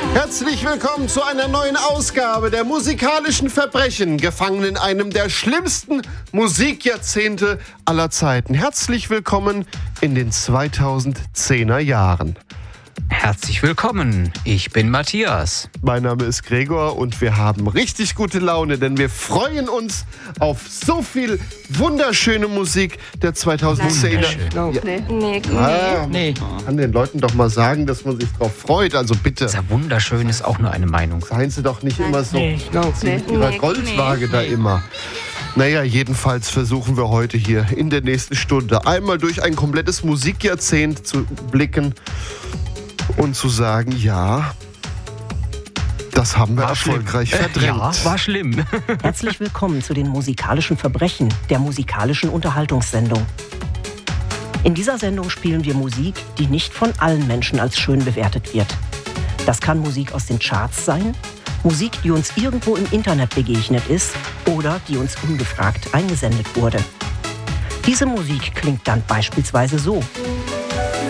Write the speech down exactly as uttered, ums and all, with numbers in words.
Herzlich willkommen zu einer neuen Ausgabe der musikalischen Verbrechen, gefangen in einem der schlimmsten Musikjahrzehnte aller Zeiten. Herzlich willkommen in den zweitausendzehner Jahren. Herzlich willkommen, ich bin Matthias. Mein Name ist Gregor und wir haben richtig gute Laune, denn wir freuen uns auf so viel wunderschöne Musik der zweitausendzehner. Nein, Ja. Nee, nee, Ah, Nee. Man kann den Leuten doch mal sagen, dass man sich drauf freut. Also bitte, Das ist ja wunderschön, ist auch nur eine Meinung. seien Sie doch nicht immer so nee, mit Ihrer nee, Goldwaage nee. da immer. Naja, jedenfalls versuchen wir heute hier in der nächsten Stunde einmal durch ein komplettes Musikjahrzehnt zu blicken und zu sagen, ja, das haben wir War erfolgreich schlimm. verdrängt. Ja, war schlimm. Herzlich willkommen zu den musikalischen Verbrechen, der musikalischen Unterhaltungssendung. In dieser Sendung spielen wir Musik, die nicht von allen Menschen als schön bewertet wird. Das kann Musik aus den Charts sein, Musik, die uns irgendwo im Internet begegnet ist oder die uns ungefragt eingesendet wurde. Diese Musik klingt dann beispielsweise so.